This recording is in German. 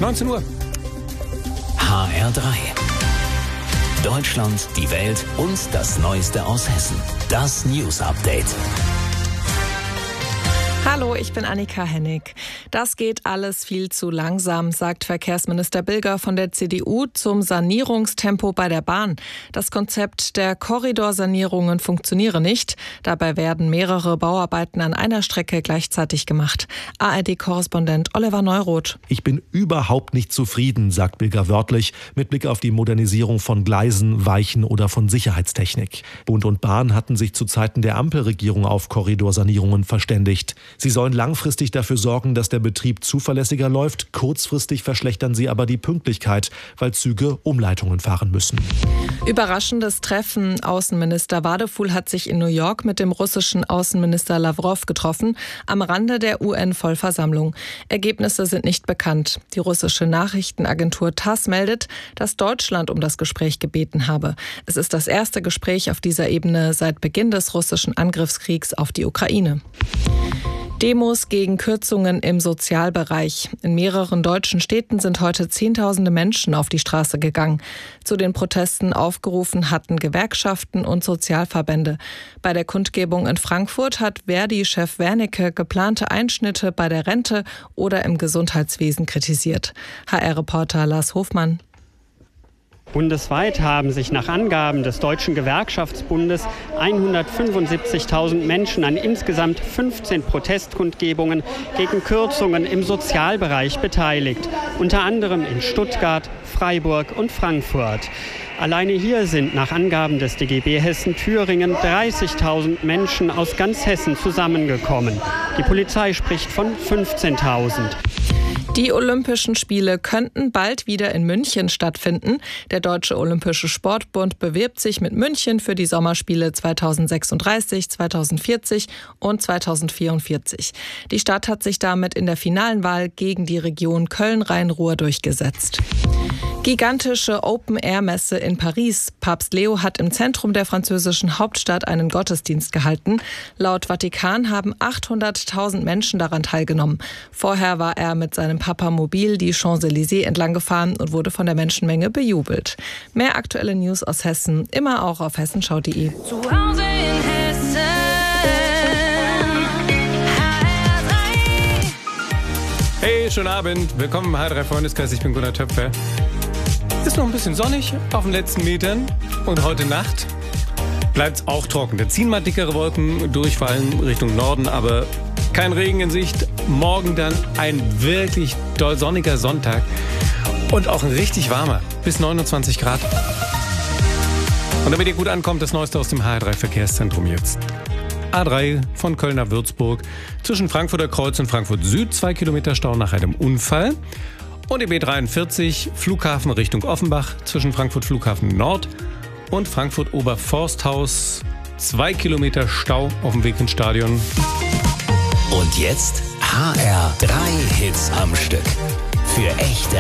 19 Uhr. HR3. Deutschland, die Welt und das Neueste aus Hessen. Das News Update. Hallo, ich bin Annika Hennig. Das geht alles viel zu langsam, sagt Verkehrsminister Bilger von der CDU zum Sanierungstempo bei der Bahn. Das Konzept der Korridorsanierungen funktioniere nicht. Dabei werden mehrere Bauarbeiten an einer Strecke gleichzeitig gemacht. ARD-Korrespondent Oliver Neuroth. Ich bin überhaupt nicht zufrieden, sagt Bilger wörtlich, mit Blick auf die Modernisierung von Gleisen, Weichen oder von Sicherheitstechnik. Bund und Bahn hatten sich zu Zeiten der Ampelregierung auf Korridorsanierungen verständigt. Sie sollen langfristig dafür sorgen, dass der Betrieb zuverlässiger läuft. Kurzfristig verschlechtern sie aber die Pünktlichkeit, weil Züge Umleitungen fahren müssen. Überraschendes Treffen. Außenminister Wadefuhl hat sich in New York mit dem russischen Außenminister Lawrow getroffen, am Rande der UN-Vollversammlung. Ergebnisse sind nicht bekannt. Die russische Nachrichtenagentur TASS meldet, dass Deutschland um das Gespräch gebeten habe. Es ist das erste Gespräch auf dieser Ebene seit Beginn des russischen Angriffskriegs auf die Ukraine. Demos gegen Kürzungen im Sozialbereich. In mehreren deutschen Städten sind heute Zehntausende Menschen auf die Straße gegangen. Zu den Protesten aufgerufen hatten Gewerkschaften und Sozialverbände. Bei der Kundgebung in Frankfurt hat Verdi-Chef Wernicke geplante Einschnitte bei der Rente oder im Gesundheitswesen kritisiert. HR-Reporter Lars Hofmann. Bundesweit haben sich nach Angaben des Deutschen Gewerkschaftsbundes 175.000 Menschen an insgesamt 15 Protestkundgebungen gegen Kürzungen im Sozialbereich beteiligt. Unter anderem in Stuttgart, Freiburg und Frankfurt. Alleine hier sind nach Angaben des DGB Hessen-Thüringen 30.000 Menschen aus ganz Hessen zusammengekommen. Die Polizei spricht von 15.000. Die Olympischen Spiele könnten bald wieder in München stattfinden. Der Deutsche Olympische Sportbund bewirbt sich mit München für die Sommerspiele 2036, 2040 und 2044. Die Stadt hat sich damit in der finalen Wahl gegen die Region Köln-Rhein-Ruhr durchgesetzt. Gigantische Open-Air-Messe in Paris. Papst Leo hat im Zentrum der französischen Hauptstadt einen Gottesdienst gehalten. Laut Vatikan haben 800.000 Menschen daran teilgenommen. Vorher war er mit seinem Papamobil die Champs-Élysées entlang gefahren und wurde von der Menschenmenge bejubelt. Mehr aktuelle News aus Hessen, immer auch auf hessenschau.de. Zu Hause in Hessen. Hey, schönen Abend. Willkommen im HR3 Freundeskreis. Ich bin Gunnar Töpfer. Ist noch ein bisschen sonnig auf den letzten Metern. Und heute Nacht bleibt es auch trocken. Da ziehen mal dickere Wolken durch, vor allem Richtung Norden, aber kein Regen in Sicht. Morgen dann ein wirklich doll sonniger Sonntag. Und auch ein richtig warmer, bis 29 Grad. Und damit ihr gut ankommt, das Neueste aus dem HR3 Verkehrszentrum jetzt. A3 von Köln nach Würzburg, zwischen Frankfurter Kreuz und Frankfurt Süd, 2 Kilometer Stau nach einem Unfall. Und die B43 Flughafen Richtung Offenbach, zwischen Frankfurt Flughafen Nord und Frankfurt Oberforsthaus, 2 Kilometer Stau auf dem Weg ins Stadion. Und jetzt HR3 Hits am Stück. Für echte